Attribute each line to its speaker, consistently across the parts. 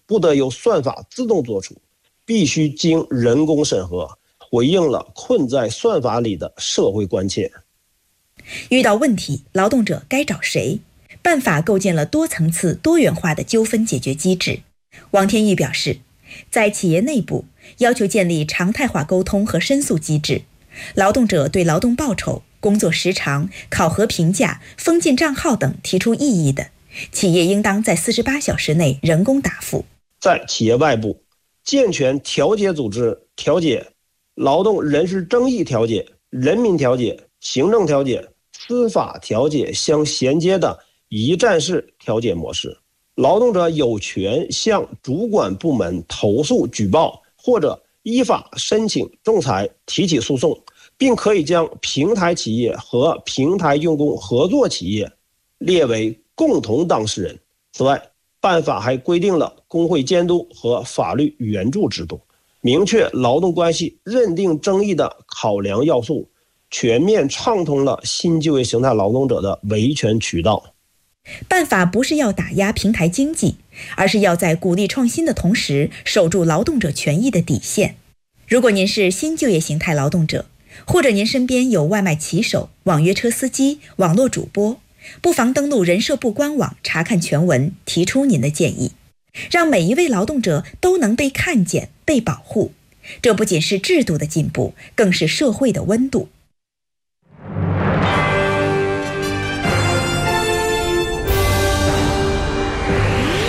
Speaker 1: 不得由算法自动做出，必须经人工审核，回应了困在算法里的社会关切。
Speaker 2: 遇到问题，劳动者该找谁？办法构建了多层次、多元化的纠纷解决机制。王天玉表示，在企业内部要求建立常态化沟通和申诉机制，劳动者对劳动报酬、工作时长、考核评价、封禁账号等提出异议的，企业应当在48小时内人工答复。
Speaker 1: 在企业外部，健全调解组织，调解劳动人事争议调解、人民调解、行政调解、司法调解相衔接的一站式调解模式。劳动者有权向主管部门投诉举报，或者依法申请仲裁提起诉讼，并可以将平台企业和平台用工合作企业列为共同当事人。此外，办法还规定了工会监督和法律援助制度，明确劳动关系认定争议的考量要素，全面畅通了新就业形态劳动者的维权渠道。
Speaker 2: 办法不是要打压平台经济，而是要在鼓励创新的同时，守住劳动者权益的底线。如果您是新就业形态劳动者，或者您身边有外卖骑手、网约车司机、网络主播，不妨登录人社部官网查看全文，提出您的建议，让每一位劳动者都能被看见、被保护。这不仅是制度的进步，更是社会的温度。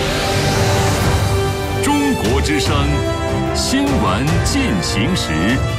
Speaker 3: 中国之声，新闻进行时。